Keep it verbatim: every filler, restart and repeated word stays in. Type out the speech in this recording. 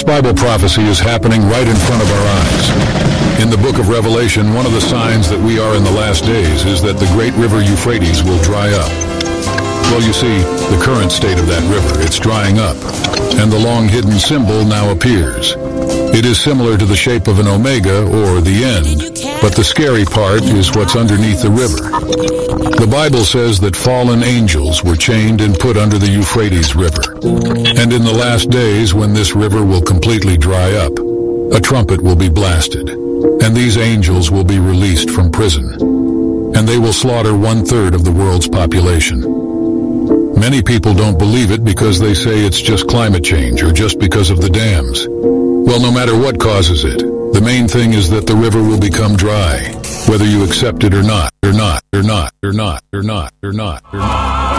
This Bible prophecy is happening right in front of our eyes. In the book of Revelation, one of the signs that we are in the last days is that the great river Euphrates will dry up. Well, you see, the current state of that river, it's drying up, and the long-hidden symbol now appears. It is similar to the shape of an omega, or the end, but the scary part is what's underneath the river. The Bible says that fallen angels were chained and put under the Euphrates River. And in the last days, when this river will completely dry up, a trumpet will be blasted, and these angels will be released from prison, and they will slaughter one-third of the world's population. Many people don't believe it because they say it's just climate change or just because of the dams. Well, no matter what causes it, the main thing is that the river will become dry, whether you accept it or not, or not, or not, or not, or not, or not, or not.